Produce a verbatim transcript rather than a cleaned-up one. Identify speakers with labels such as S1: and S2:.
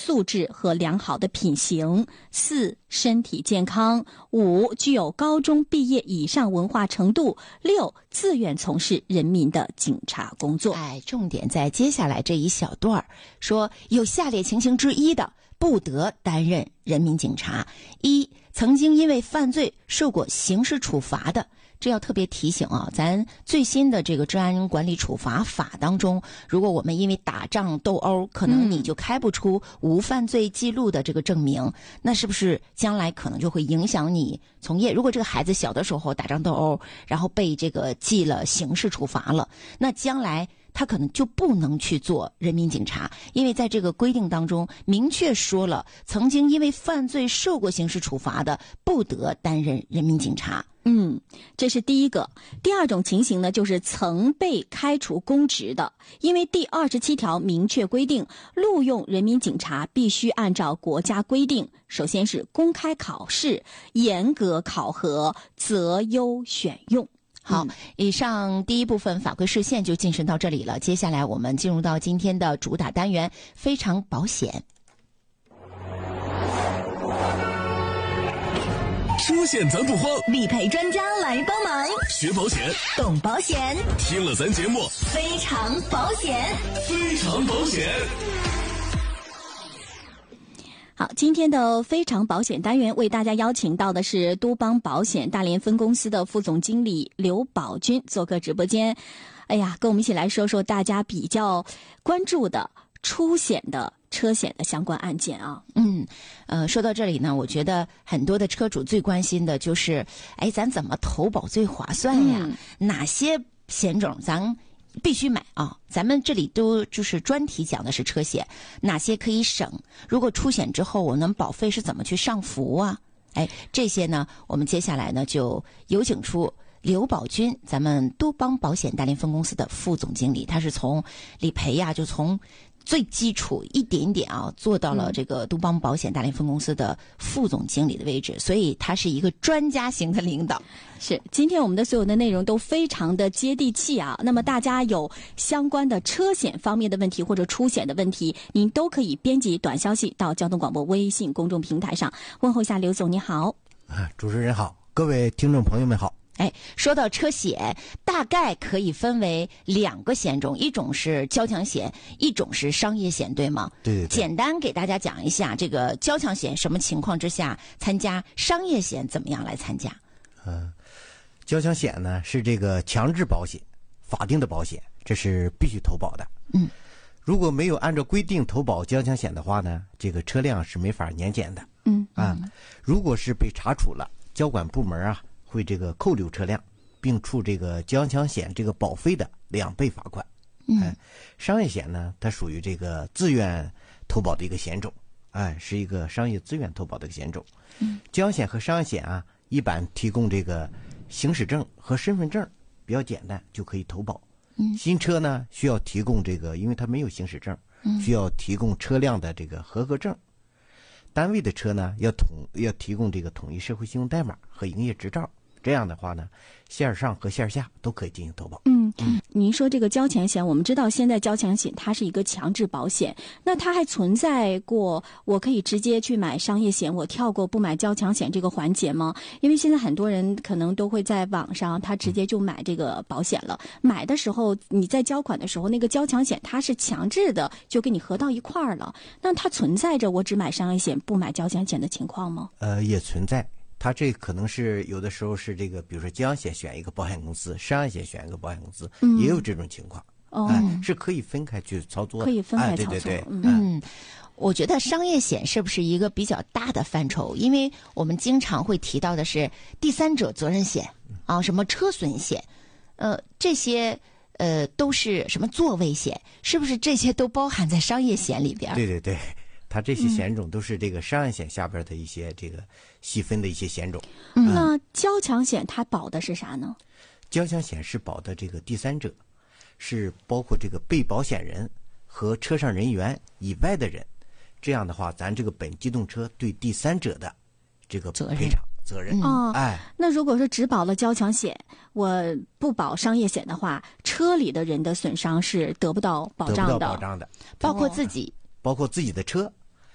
S1: 素质和良好的品行；四、身体健康；五、具有高中毕业以上文化程度；六、自愿从事人民的警察工作。
S2: 哎，重点在接下来这一小段儿，说有下列情形之一的，不得担任人民警察：一、曾经因为犯罪受过刑事处罚的。这要特别提醒啊，咱最新的这个治安管理处罚法当中，如果我们因为打仗斗殴，可能你就开不出无犯罪记录的这个证明，嗯、那是不是将来可能就会影响你从业？如果这个孩子小的时候打仗斗殴，然后被这个记了刑事处罚了，那将来他可能就不能去做人民警察，因为在这个规定当中明确说了，曾经因为犯罪受过刑事处罚的，不得担任人民警察。
S1: 嗯，这是第一个。第二种情形呢，就是曾被开除公职的，因为第二十七条明确规定，录用人民警察必须按照国家规定，首先是公开考试，严格考核，择优选用。
S2: 好，嗯、以上第一部分法规视线就进行到这里了。接下来我们进入到今天的主打单元——非常保险。
S3: 出险咱不慌，
S4: 理赔专家来帮忙，
S3: 学保险，
S4: 懂保险，
S3: 听了咱节目，
S4: 非常保险，
S3: 非常保险。
S1: 好，今天的非常保险单元为大家邀请到的是都邦保险大连分公司的副总经理刘宝军做客直播间。哎呀，跟我们一起来说说大家比较关注的出险的车险的相关案件啊。
S2: 嗯，呃，说到这里呢，我觉得很多的车主最关心的就是，哎，咱怎么投保最划算呀？嗯、哪些险种咱必须买啊？咱们这里都就是专题讲的是车险，哪些可以省？如果出险之后，我们保费是怎么去上浮啊？哎，这些呢，我们接下来呢就有请出刘宝军，咱们都邦保险大连分公司的副总经理，他是从理赔呀，就从最基础一点点啊，做到了这个都邦保险大连分公司的副总经理的位置，所以他是一个专家型的领导。
S1: 是，今天我们的所有的内容都非常的接地气啊。那么大家有相关的车险方面的问题或者出险的问题，您都可以编辑短消息到交通广播微信公众平台上问候一下刘总，你好。
S5: 啊，主持人好，各位听众朋友们好。
S2: 哎，说到车险，大概可以分为两个险种，一种是交强险，一种是商业险，对吗？
S5: 对对对。
S2: 简单给大家讲一下，这个交强险什么情况之下参加，商业险怎么样来参加？
S5: 嗯、呃，交强险呢是这个强制保险，法定的保险，这是必须投保的。
S2: 嗯，
S5: 如果没有按照规定投保交强险的话呢，这个车辆是没法年检的。
S2: 嗯
S5: 啊，如果是被查处了，交管部门啊会这个扣留车辆，并处这个交强险这个保费的两倍罚款。
S2: 嗯，
S5: 哎，商业险呢，它属于这个自愿投保的一个险种，哎，是一个商业自愿投保的一个险种。
S2: 嗯，
S5: 交强险和商业险啊，一般提供这个行驶证和身份证，比较简单就可以投保。
S2: 嗯，
S5: 新车呢需要提供这个，因为它没有行驶证，
S2: 嗯，
S5: 需要提供车辆的这个合格证。单位的车呢要统要提供这个统一社会信用代码和营业执照，这样的话呢，线上和线下都可以进行投保。
S1: 嗯嗯，您说这个交强险，我们知道现在交强险它是一个强制保险，那它还存在过我可以直接去买商业险，我跳过不买交强险这个环节吗？因为现在很多人可能都会在网上他直接就买这个保险了，嗯、买的时候你在交款的时候，那个交强险它是强制的就给你合到一块儿了，那它存在着我只买商业险不买交强险的情况吗？
S5: 呃，也存在。它这可能是有的时候是这个，比如说交强险选一个保险公司，商业险选一个保险公司，嗯、也有这种情况。
S1: 哦、
S5: 哎，是可以分开去操作的，
S1: 可以分开操作。
S5: 哎、对对对，
S2: 嗯。嗯，我觉得商业险是不是一个比较大的范畴？因为我们经常会提到的是第三者责任险啊，什么车损险，呃，这些呃都是什么座位险，是不是这些都包含在商业险里边？
S5: 对对对。它这些险种都是这个商业险下边的一些这个细分的一些险种。
S1: 嗯，那交强险它保的是啥呢？
S5: 交强险是保的这个第三者，是包括这个被保险人和车上人员以外的人。这样的话，咱这个本机动车对第三者的这个赔偿责任。
S1: 哦，
S5: 哎，
S1: 那如果是只保了交强险，我不保商业险的话，车里的人的损伤是得不到保障的，
S5: 得不到保障的，
S2: 包括自己。
S5: 包括自己的车